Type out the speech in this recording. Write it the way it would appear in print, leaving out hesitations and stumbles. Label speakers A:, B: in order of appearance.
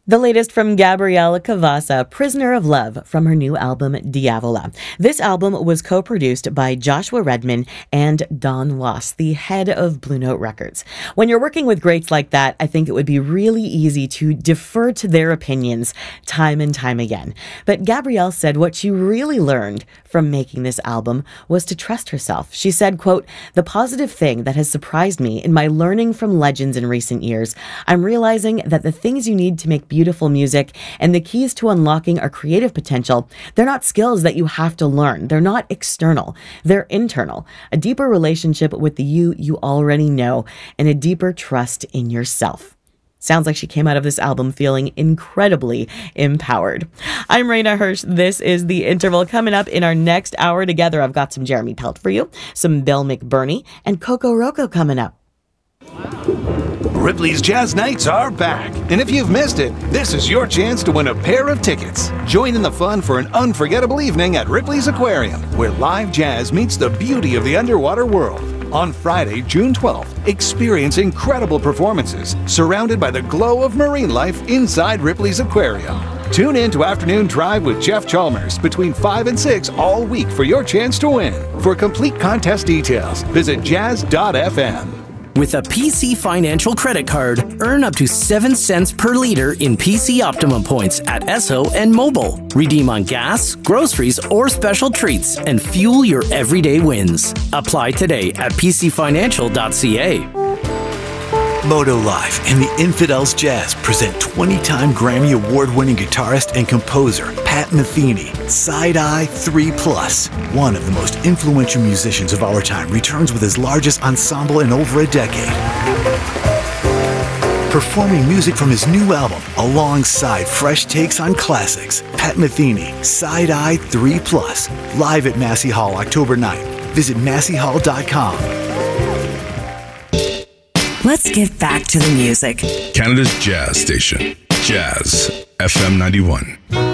A: The latest from Gabriella Cavassa, Prisoner of Love, from her new album, Diavola. This album was co-produced by Joshua Redman and Don Loss, the head of Blue Note Records. When you're working with greats like that, I think it would be really easy to defer to their opinions time and time again. But Gabrielle said what she really learned from making this album was to trust herself. She said, quote, "The positive thing that has surprised me in my learning from legends in recent years, I'm realizing that the things you need to make beautiful music and the keys to unlocking our creative potential, they're not skills that you have to learn. They're not external. They're internal. A deeper relationship with the you already know and a deeper trust in yourself." Sounds like she came out of this album feeling incredibly empowered. I'm Raina Hirsch. This is The Interval. Coming up in our next hour together, I've got some Jeremy Pelt for you, some Bill McBurney, and Coco Roco coming up.
B: Ripley's Jazz Nights are back, and if you've missed it, this is your chance to win a pair of tickets. Join in the fun for an unforgettable evening at Ripley's Aquarium, where live jazz meets the beauty of the underwater world. On Friday, June 12th, experience incredible performances surrounded by the glow of marine life inside Ripley's Aquarium. Tune in to Afternoon Drive with Jeff Chalmers between 5 and 6 all week for your chance to win. For complete contest details, visit jazz.fm.
C: With a PC Financial credit card, earn up to 7 cents per liter in PC Optimum points at Esso and Mobile. Redeem on gas, groceries, or special treats and fuel your everyday wins. Apply today at pcfinancial.ca.
D: Moto Live and the Infidels Jazz present 20-time Grammy Award-winning guitarist and composer Pat Metheny. Side Eye 3+. One of the most influential musicians of our time returns with his largest ensemble in over a decade. Performing music from his new album alongside fresh takes on classics. Pat Metheny, Side Eye 3+. Live at Massey Hall October 9th. Visit masseyhall.com.
E: Let's get back to the music.
F: Canada's jazz station, Jazz FM 91.